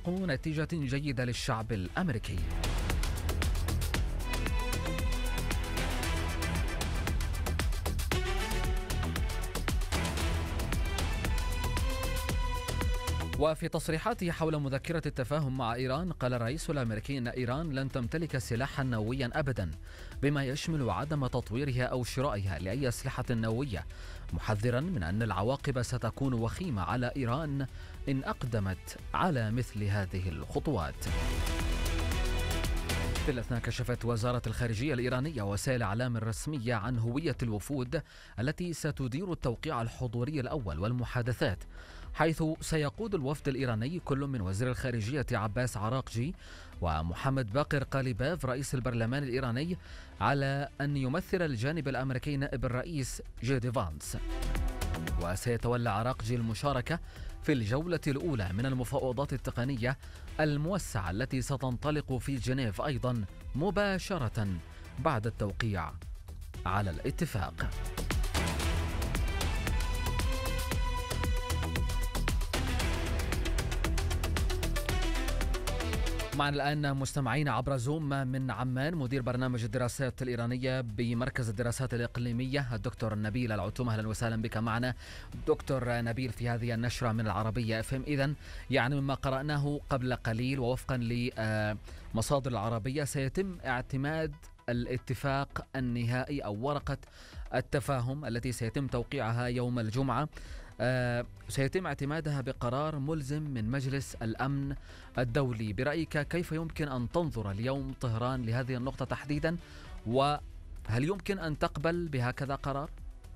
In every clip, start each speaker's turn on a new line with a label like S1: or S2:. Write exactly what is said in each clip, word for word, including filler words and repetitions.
S1: تحقيق نتيجة جيدة للشعب الأمريكي. وفي تصريحاته حول مذكرة التفاهم مع إيران، قال الرئيس الأمريكي أن إيران لن تمتلك سلاحا نوويا أبدا، بما يشمل عدم تطويرها أو شرائها لأي أسلحة نووية، محذرا من أن العواقب ستكون وخيمة على إيران إن أقدمت على مثل هذه الخطوات. في الأثناء كشفت وزارة الخارجية الإيرانية وسائل الإعلام الرسمية عن هوية الوفود التي ستدير التوقيع الحضوري الأول والمحادثات، حيث سيقود الوفد الإيراني كل من وزير الخارجية عباس عراقجي ومحمد باقر قاليباف رئيس البرلمان الإيراني، على أن يمثل الجانب الأمريكي نائب الرئيس جي دي فانس. وسيتولى عراقجي المشاركة في الجولة الأولى من المفاوضات التقنية الموسعة التي ستنطلق في جنيف أيضا مباشرة بعد التوقيع على الاتفاق. معنا الآن مستمعين عبر زوم من عمان مدير برنامج الدراسات الإيرانية بمركز الدراسات الإقليمية الدكتور نبيل العتوم. أهلا وسهلا بك معنا دكتور نبيل في هذه النشرة من العربية اف ام. إذن يعني مما قرأناه قبل قليل ووفقا لمصادر العربية سيتم اعتماد الاتفاق النهائي أو ورقة التفاهم التي سيتم توقيعها يوم الجمعة، آه سيتم اعتمادها بقرار ملزم من مجلس الأمن الدولي. برأيك كيف يمكن أن تنظر اليوم طهران لهذه النقطة تحديدا، وهل يمكن أن تقبل بهكذا قرار؟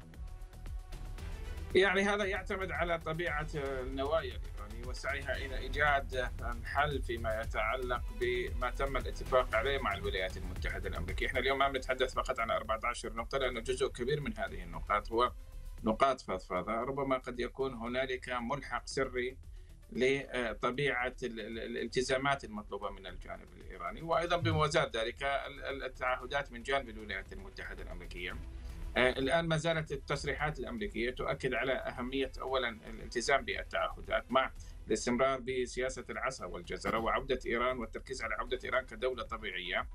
S2: يعني هذا يعتمد على طبيعة النوايا الإيرانية وسعيها إلى إيجاد حل فيما يتعلق بما تم الاتفاق عليه مع الولايات المتحدة الأمريكية. احنا اليوم ما بنتحدث فقط عن أربعة عشر نقطة، لأنه جزء كبير من هذه النقاط هو نقاط فضفاضة. ربما قد يكون هنالك ملحق سري لطبيعة الالتزامات المطلوبة من الجانب الإيراني، وأيضا بموازاة ذلك التعهدات من جانب الولايات المتحدة الأمريكية. الآن ما زالت التصريحات الأمريكية تؤكد على أهمية أولا الالتزام بالتعهدات مع الاستمرار بسياسة العصا والجزرة وعودة إيران والتركيز على عودة إيران كدولة طبيعية،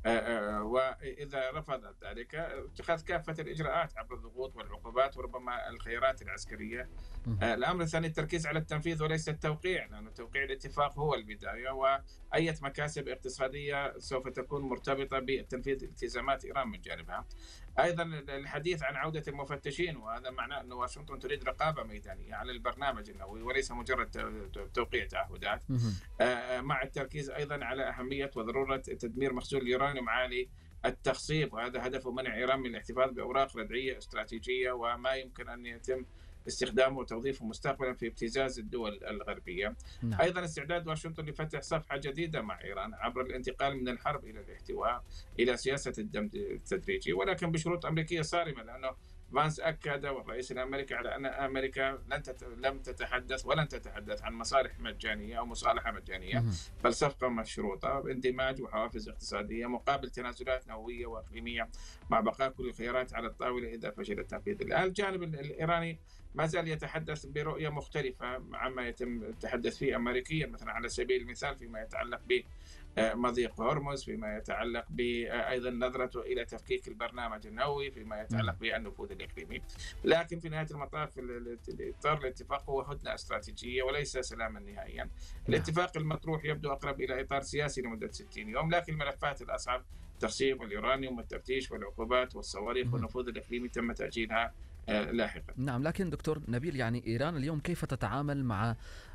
S2: وإذا رفضت ذلك اتخاذ كافة الإجراءات عبر الضغوط والعقوبات وربما الخيارات العسكرية. الأمر الثاني التركيز على التنفيذ وليس التوقيع، لأن توقيع الاتفاق هو البداية، وأي مكاسب اقتصادية سوف تكون مرتبطة بتنفيذ التزامات إيران من جانبها. أيضا الحديث عن عودة المفتشين، وهذا معناه أن واشنطن تريد رقابة ميدانية على البرنامج النووي وليس مجرد توقيع تعهدات، مع التركيز أيضا على أهمية وضرورة تدمير مخزون اليورانيوم عالي التخصيب، وهذا هدفه منع إيران من الاحتفاظ بأوراق ردعية استراتيجية وما يمكن أن يتم استخدامه وتوظيفه مستقبلا في ابتزاز الدول الغربية. نعم. أيضا استعداد واشنطن لفتح صفحة جديدة مع إيران عبر الانتقال من الحرب إلى الاحتواء إلى سياسة الدمج التدريجي، ولكن بشروط أمريكية صارمة، لأنه فانس أكد والرئيس الأمريكي على أن أمريكا لن تت... لم تتحدث ولن تتحدث عن مصالح مجانية أو مصالحة مجانية، بل صفقة مشروطة باندماج وحوافز اقتصادية مقابل تنازلات نووية وإقليمية، مع بقاء كل الخيارات على الطاولة إذا فشل التنفيذ. الآن الجانب الإيراني ما زال يتحدث برؤية مختلفة عما يتم التحدث فيه أمريكيا، مثلا على سبيل المثال فيما يتعلق بمضيق هرمز، فيما يتعلق بأيضا نظرته إلى تفكيك البرنامج النووي، فيما يتعلق بالنفوذ الإقليمي. لكن في نهاية المطاف إطار الاتفاق هو هدنة استراتيجية وليس سلاما نهائيا. الاتفاق المطروح يبدو أقرب إلى إطار سياسي لمدة ستين يوم، لكن الملفات الأصعب تخصيب اليورانيوم والتفتيش والعقوبات والصواريخ والنفوذ الإقليمي تم تأجيلها لاحقا.
S1: نعم، لكن دكتور نبيل يعني إيران اليوم كيف تتعامل مع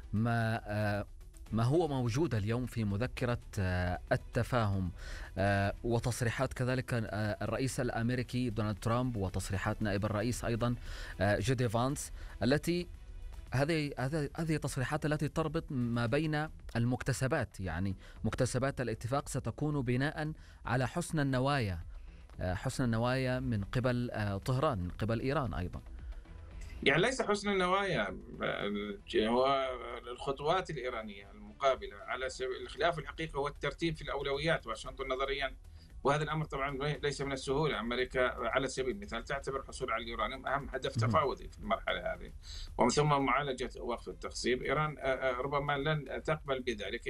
S1: ما ما هو موجود اليوم في مذكرة التفاهم وتصريحات كذلك الرئيس الأمريكي دونالد ترامب وتصريحات نائب الرئيس أيضا جي دي فانس، التي هذه هذه التصريحات التي تربط ما بين المكتسبات، يعني مكتسبات الاتفاق ستكون بناء على حسن النوايا حسن النوايا من قبل طهران من قبل إيران أيضا.
S2: يعني ليس حسن النوايا، هو الخطوات الإيرانية المقابلة على سبيل الخلاف الحقيقة هو الترتيب في الأولويات. واشنطن نظريا، وهذا الأمر طبعا ليس من السهولة، أمريكا على سبيل المثال تعتبر الحصول على اليورانيوم أهم هدف تفاوضي في المرحلة هذه، ومن ثم معالجة وقف التخصيب. إيران ربما لن تقبل بذلك